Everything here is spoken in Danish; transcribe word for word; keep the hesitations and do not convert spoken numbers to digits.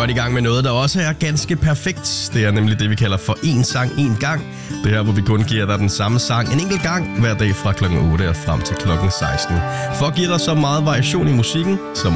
godt i gang med noget, der også er ganske perfekt. Det er nemlig det, vi kalder for en sang, en gang. Det her, hvor vi kun giver dig den samme sang en enkelt gang hver dag fra klokken otte og frem til klokken seksten. For at give dig så meget variation i musikken, så